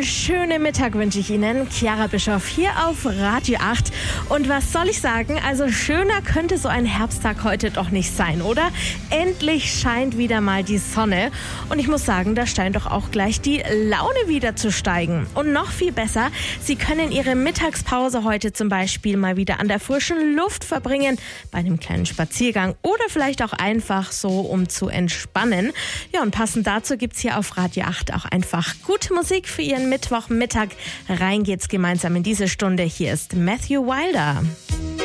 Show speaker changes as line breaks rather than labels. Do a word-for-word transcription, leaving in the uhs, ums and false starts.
Einen schönen Mittag wünsche ich Ihnen. Chiara Bischoff hier auf Radio acht. Und was soll ich sagen? Also schöner könnte so ein Herbsttag heute doch nicht sein, oder? Endlich scheint wieder mal die Sonne. Und ich muss sagen, da scheint doch auch gleich die Laune wieder zu steigen. Und noch viel besser, Sie können Ihre Mittagspause heute zum Beispiel mal wieder an der frischen Luft verbringen, bei einem kleinen Spaziergang oder vielleicht auch einfach so, um zu entspannen. Ja, und passend dazu gibt es hier auf Radio acht auch einfach gute Musik für Ihren Mittwochmittag. Rein geht's gemeinsam in diese Stunde. Hier ist Matthew Wilder.